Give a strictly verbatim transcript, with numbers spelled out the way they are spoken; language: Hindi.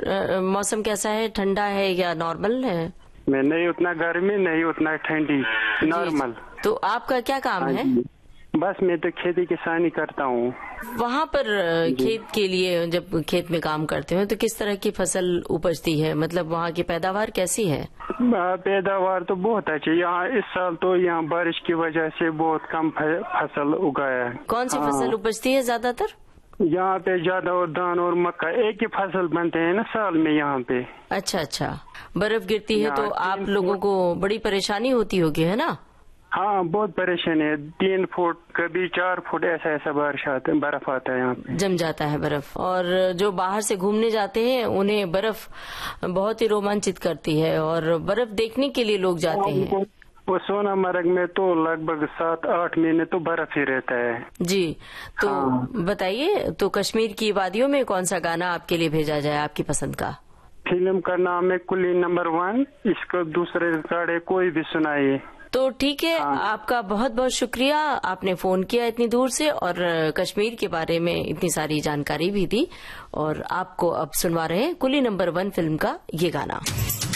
अ, मौसम कैसा है, ठंडा है या नॉर्मल है? मैं नहीं उतना गर्मी, नहीं उतना ठंडी, नॉर्मल। तो आपका क्या काम है? बस मैं तो खेती किसानी करता हूँ। वहाँ पर खेत के लिए जब खेत में काम करते हो तो किस तरह की फसल उपजती है, मतलब वहाँ की पैदावार कैसी है? पैदावार तो बहुत अच्छी यहाँ। इस साल तो यहाँ बारिश की वजह से बहुत कम फसल उगाया है। कौन सी फसल उपजती है ज्यादातर? यहाँ पे ज्यादा और धान और मक्का, एक ही फसल बनते हैं ना साल में यहाँ पे। अच्छा अच्छा, बर्फ गिरती है तो आप लोगों को बड़ी परेशानी होती होगी, है ना? हाँ, बहुत परेशानी है। तीन फुट कभी चार फुट ऐसा ऐसा बारिश आता है, बर्फ आता है यहाँ पे, जम जाता है बर्फ। और जो बाहर से घूमने जाते हैं उन्हें बर्फ बहुत ही रोमांचित करती है और बर्फ देखने के लिए लोग जाते हैं। वो सोनामर्ग में तो लगभग सात आठ महीने तो बर्फ ही रहता है जी। तो हाँ। बताइए, तो कश्मीर की वादियों में कौन सा गाना आपके लिए भेजा जाए आपकी पसंद का? फिल्म का नाम है कुली नंबर वन, इसको दूसरे रिकॉर्ड कोई भी सुनाइए। तो ठीक है, हाँ। आपका बहुत बहुत शुक्रिया, आपने फोन किया इतनी दूर से और कश्मीर के बारे में इतनी सारी जानकारी भी दी। और आपको अब सुनवा रहे हैं कुली नंबर वन फिल्म का ये गाना।